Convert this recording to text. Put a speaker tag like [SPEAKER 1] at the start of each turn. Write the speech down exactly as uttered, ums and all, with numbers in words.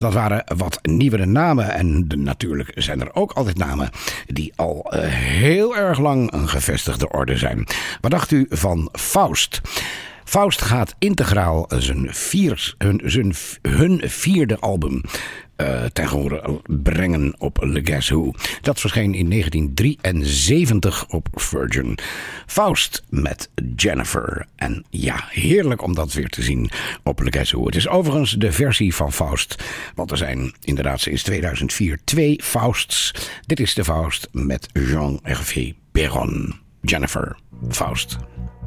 [SPEAKER 1] Dat waren wat nieuwere namen en de, natuurlijk zijn er ook altijd namen die al uh, heel erg lang een gevestigde orde zijn. Wat dacht u van Faust? Faust gaat integraal zijn, vier, hun, zijn, hun vierde album uh, ten gehore brengen op Le Guess Who. Dat verscheen in negentien drieënzeventig op Virgin. Faust met Jennifer. En ja, heerlijk om dat weer te zien op Le Guess Who. Het is overigens de versie van Faust. Want er zijn inderdaad sinds tweeduizend vier twee Fausts. Dit is de Faust met Jean Hervé Perron. Jennifer, Faust.